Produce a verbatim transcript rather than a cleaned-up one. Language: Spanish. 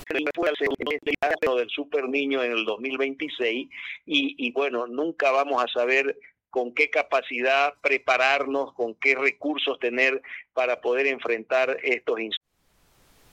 fue al segundo del Super Niño en el dos mil veintiséis y, y bueno, nunca vamos a saber con qué capacidad prepararnos, con qué recursos tener para poder enfrentar estos incendios.